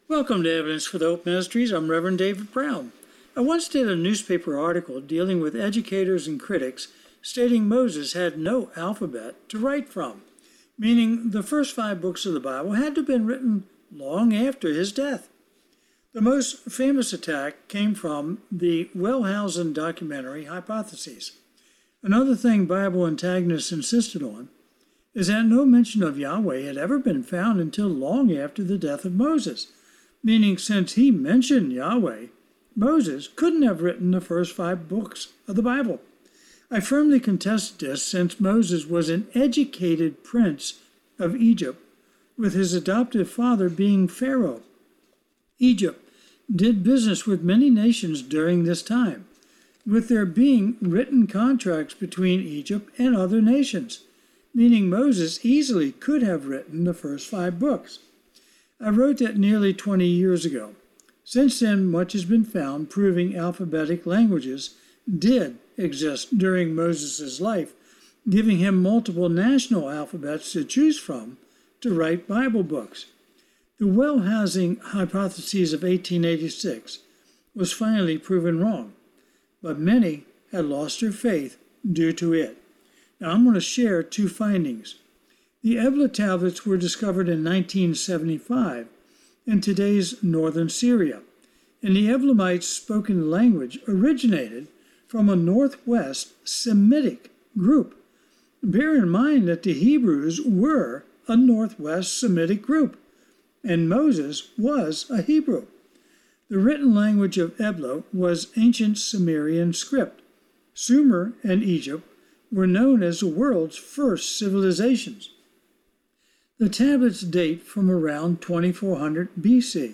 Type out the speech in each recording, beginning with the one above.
Welcome to Evidence for the Hope Ministries. I'm Reverend David Brown. I once did a newspaper article dealing with educators and critics stating Moses had no alphabet to write from, meaning the first 5 books of the Bible had to have been written long after his death. The most famous attack came from the Wellhausen documentary Hypotheses. Another thing Bible antagonists insisted on is that no mention of Yahweh had ever been found until long after the death of Moses, meaning since he mentioned Yahweh, Moses couldn't have written the first 5 books of the Bible. I firmly contest this since Moses was an educated prince of Egypt, with his adoptive father being Pharaoh. Egypt did business with many nations during this time, with there being written contracts between Egypt and other nations, meaning Moses easily could have written the first 5 books. I wrote that nearly 20 years ago. Since then, much has been found proving alphabetic languages did exist during Moses' life, giving him multiple national alphabets to choose from to write Bible books. The Wellhausen hypothesis of 1886 was finally proven wrong, but many had lost their faith due to it. Now I'm going to share 2 findings. The Ebla tablets were discovered in 1975 in today's northern Syria, and the Eblamites' spoken language originated from a northwest Semitic group. Bear in mind that the Hebrews were a northwest Semitic group, and Moses was a Hebrew. The written language of Ebla was ancient Sumerian script. Sumer and Egypt were known as the world's first civilizations. The tablets date from around 2400 BC,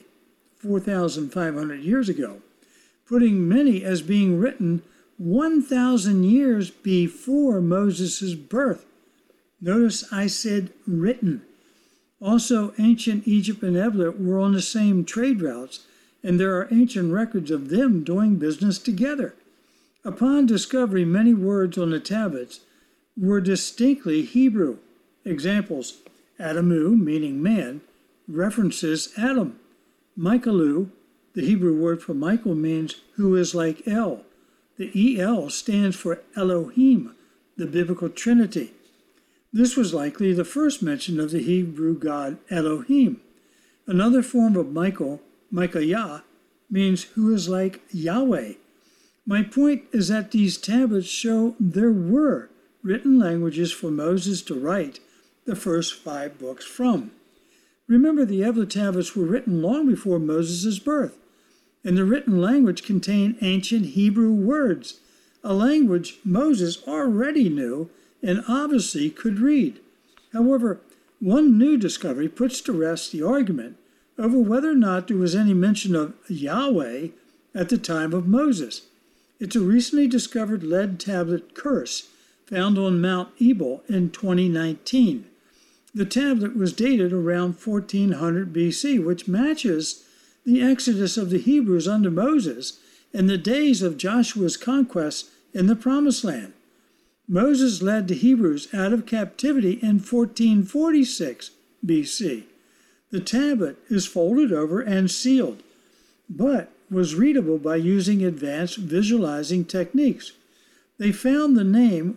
4,500 years ago, putting many as being written 1,000 years before Moses' birth. Notice I said written. Also, ancient Egypt and Ebla were on the same trade routes, and there are ancient records of them doing business together. Upon discovery, many words on the tablets were distinctly Hebrew. Examples: Adamu, meaning man, references Adam. Michaelu, the Hebrew word for Michael, means who is like El. The El stands for Elohim, the biblical Trinity. This was likely the first mention of the Hebrew god Elohim. Another form of Michael, Micaiah, means who is like Yahweh. My point is that these tablets show there were written languages for Moses to write the first 5 books from. Remember, the Ebla tablets were written long before Moses' birth, and the written language contained ancient Hebrew words, a language Moses already knew and obviously could read. However, one new discovery puts to rest the argument over whether or not there was any mention of Yahweh at the time of Moses. It's a recently discovered lead tablet curse found on Mount Ebal in 2019. The tablet was dated around 1400 BC, which matches the exodus of the Hebrews under Moses and the days of Joshua's conquest in the Promised Land. Moses led the Hebrews out of captivity in 1446 BC. The tablet is folded over and sealed, but was readable by using advanced visualizing techniques. They found the name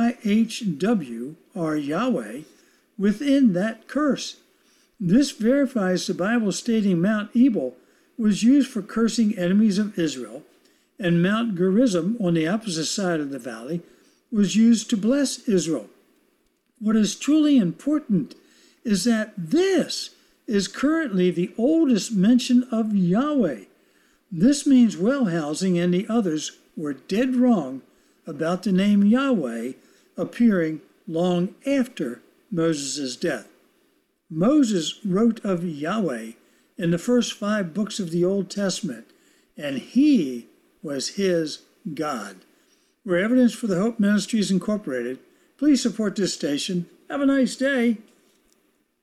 YHW, or Yahweh, within that curse. This verifies the Bible stating Mount Ebal was used for cursing enemies of Israel, and Mount Gerizim, on the opposite side of the valley, was used to bless Israel. What is truly important is that this is currently the oldest mention of Yahweh. This means Wellhausen and the others were dead wrong about the name Yahweh appearing long after Moses' death. Moses wrote of Yahweh in the first 5 books of the Old Testament, and he was his God. We're Evidence for the Hope Ministries Incorporated. Please support this station. Have a nice day.